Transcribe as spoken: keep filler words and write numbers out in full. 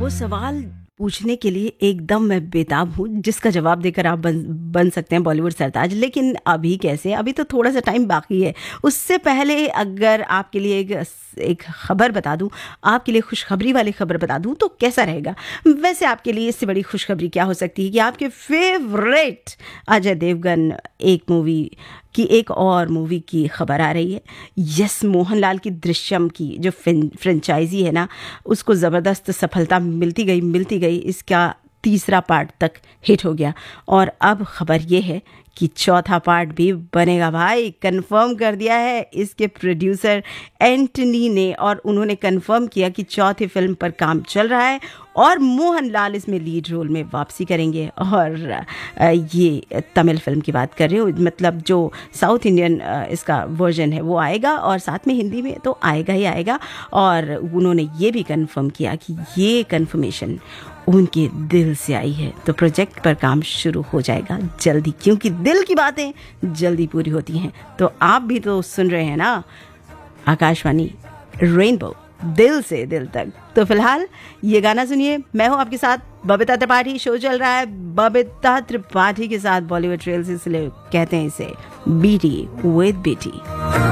वो सवाल पूछने के लिए एकदम मैं बेताब हूँ जिसका जवाब देकर आप बन बन सकते हैं बॉलीवुड सरताज। लेकिन अभी कैसे, अभी तो थोड़ा सा टाइम बाकी है। उससे पहले अगर आपके लिए एक एक खबर बता दूं, आपके लिए खुशखबरी वाली खबर बता दूं तो कैसा रहेगा? वैसे आपके लिए इससे बड़ी खुशखबरी क्या हो सकती है कि आपके फेवरेट अजय देवगन एक मूवी की एक और मूवी की खबर आ रही है। यस, मोहनलाल की दृश्यम की जो फ्रेंचाइजी है ना, उसको ज़बरदस्त सफलता मिलती गई मिलती गई इसका तीसरा पार्ट तक हिट हो गया और अब खबर ये है कि चौथा पार्ट भी बनेगा। भाई कंफर्म कर दिया है इसके प्रोड्यूसर एंटनी ने और उन्होंने कंफर्म किया कि चौथी फिल्म पर काम चल रहा है और मोहनलाल इसमें लीड रोल में वापसी करेंगे। और ये तमिल फिल्म की बात कर रही हूँ, मतलब जो साउथ इंडियन इसका वर्जन है वो आएगा और साथ में हिंदी में तो आएगा ही आएगा। और उन्होंने ये भी कंफर्म किया कि ये कंफर्मेशन उनके दिल से आई है, तो प्रोजेक्ट पर काम शुरू हो जाएगा जल्दी, क्योंकि दिल की बातें जल्दी पूरी होती हैं। तो आप भी तो सुन रहे हैं ना आकाशवाणी रेनबो, दिल से दिल तक। तो फिलहाल ये गाना सुनिए। मैं हूँ आपके साथ बबीता त्रिपाठी, शो चल रहा है बबीता त्रिपाठी के साथ बॉलीवुड ट्रेल्स, इसलिए कहते हैं इसे बीटी विद बीटी।